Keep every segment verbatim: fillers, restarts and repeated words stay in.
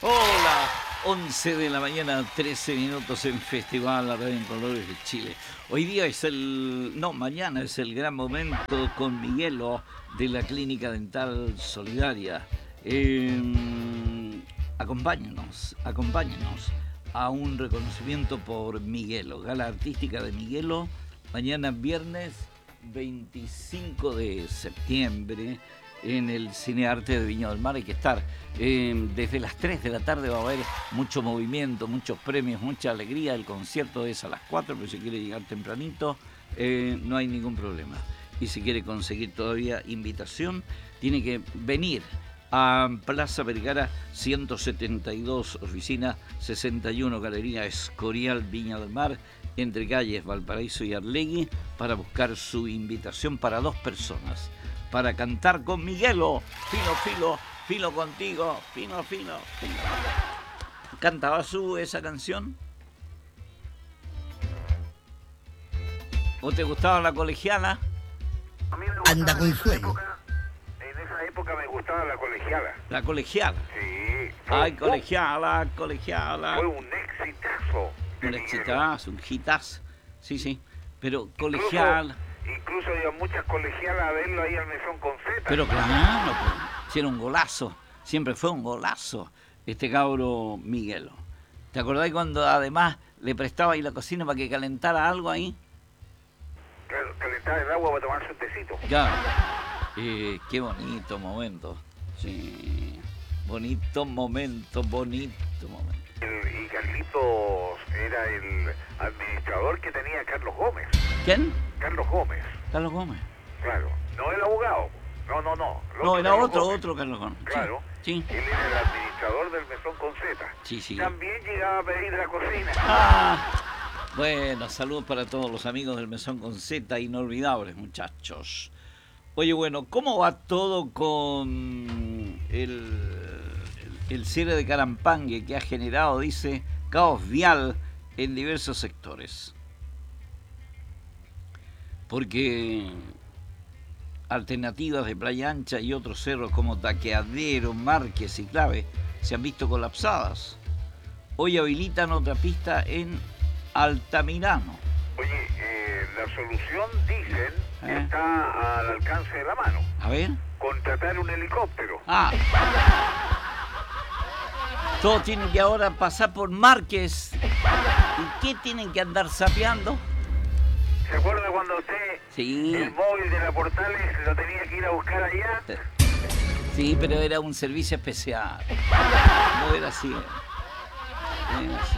Hola, once de la mañana, trece minutos en Festival La Radio en Colores de Chile. Hoy día es el, no, mañana es el gran momento con Miguelo de la Clínica Dental Solidaria. Eh, acompáñanos, acompáñanos a un reconocimiento por Miguelo, gala artística de Miguelo, mañana viernes veinticinco de septiembre. En el Cinearte de Viña del Mar hay que estar. Eh, desde las tres de la tarde va a haber mucho movimiento, muchos premios, mucha alegría. El concierto es a las cuatro, pero si quiere llegar tempranito, eh, no hay ningún problema. Y si quiere conseguir todavía invitación, tiene que venir a Plaza Vergara ciento setenta y dos, oficina sesenta y uno, Galería Escorial, Viña del Mar, entre calles Valparaíso y Arlegui, para buscar su invitación para dos personas. Para cantar con Miguelo, fino, filo, filo contigo, fino, fino, fino. ¿Cantaba su esa canción? ¿O te gustaba la colegiala? A mí me gustaba. Anda con en esa sueño. época- En esa época me gustaba la colegiala. La colegiala. Sí. Fue Ay, un- colegiala, colegiala. Fue un exitazo. de Un Miguel. exitazo, un hitazo. Sí, sí. Pero colegiala. Incluso, incluso iban muchas colegialas a verlo ahí al Mesón con Z. Pero claro, pues, si era un golazo. Siempre fue un golazo este cabro Miguelo. ¿Te acordás cuando además le prestaba ahí la cocina para que calentara algo ahí? Claro, calentaba el agua para tomarse un tecito. Claro. Eh, qué bonito momento. Sí. Bonito momento, bonito momento. El- y Carlitos era el administrador que tenía Carlos Gómez. ¿Quién? Carlos Gómez, Carlos Gómez. claro. No el abogado. No, no, no. El No, era Carlos otro, Gómez. otro Carlos Gómez. Claro. Sí. Él era el administrador del Mesón con Z. Sí, sí. También llegaba a pedir la cocina. Ah, bueno, saludos para todos los amigos del Mesón con Z, inolvidables, muchachos. Oye, bueno, ¿cómo va todo con el, el, el cierre de Carampangue que ha generado, dice, caos vial en diversos sectores? Porque alternativas de Playa Ancha y otros cerros como Taqueadero, Márquez y Clave se han visto colapsadas. Hoy habilitan otra pista en Altamirano. Oye, eh, la solución, dicen, ¿Eh? está al alcance de la mano. A ver. Contratar un helicóptero. Ah. Todos tienen que ahora pasar por Márquez. ¿Y qué tienen que andar sapeando? ¿Se acuerda cuando usted Sí. el móvil de la Portales lo tenía que ir a buscar allá? Sí, pero era un servicio especial. No era así. Era así.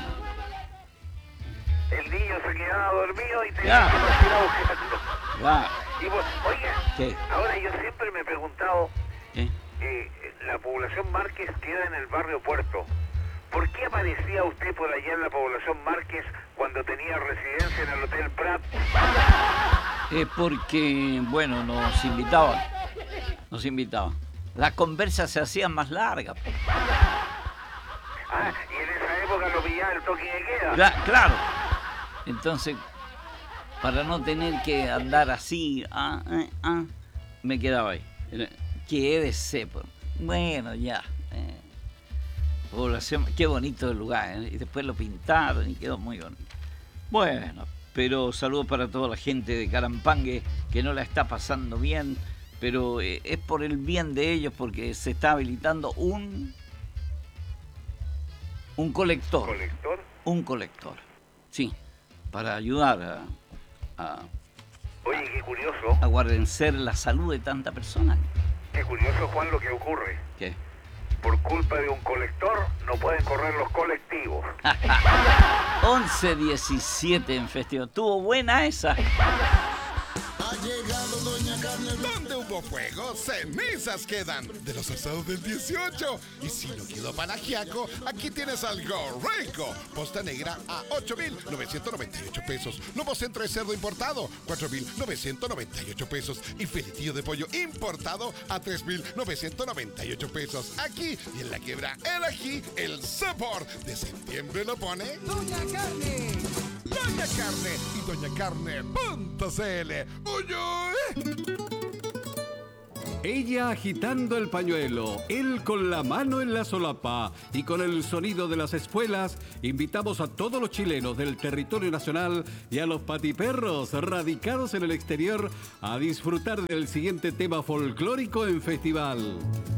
El niño se quedaba dormido y tenía Ya. que partir a buscarlo. Va. Y bueno, oiga, ¿Qué? ahora yo siempre me he preguntado, ¿Qué? eh, la población Márquez queda en el barrio Puerto. ¿Por qué aparecía usted por allá en la población Márquez cuando tenía residencia en el Hotel Prat? Es porque, bueno, nos invitaban. Nos invitaban. Las conversas se hacían más largas. Ah, y en esa época lo pillaba el toque de queda. Cla- claro. Entonces, para no tener que andar así, ah, ah, ah, me quedaba ahí. Era- Quédese, pues. Bueno, ya. eh, población, qué bonito el lugar, ¿eh? Y después lo pintaron y quedó muy bonito. Bueno, pero saludos para toda la gente de Carampangue que no la está pasando bien, pero eh, es por el bien de ellos porque se está habilitando un un colector. ¿Colector? Un colector, sí, para ayudar a, a, Oye, qué curioso, a guarnecer la salud de tanta persona. qué curioso, Juan, lo que ocurre. ¿Qué? Por culpa de un colector no pueden correr los colectivos. once diecisiete en festival. Estuvo buena esa. Ha llegado Doña Carmen. Donde hubo fuego, cenizas quedan. De los asados del dieciocho. Y si no quedó panagiaco, aquí tienes algo rico. Posta negra a ocho mil novecientos noventa y ocho pesos. Lomo centro de cerdo importado, cuatro mil novecientos noventa y ocho pesos. Y filetillo de pollo importado a tres mil novecientos noventa y ocho pesos. Aquí y en la quiebra, el ají, el sabor de septiembre lo pone Doña Carmen. Doña Carne y doña carne punto c l. ¡Uy, uy! Ella agitando el pañuelo, él con la mano en la solapa y con el sonido de las espuelas, invitamos a todos los chilenos del territorio nacional y a los patiperros radicados en el exterior a disfrutar del siguiente tema folclórico en festival.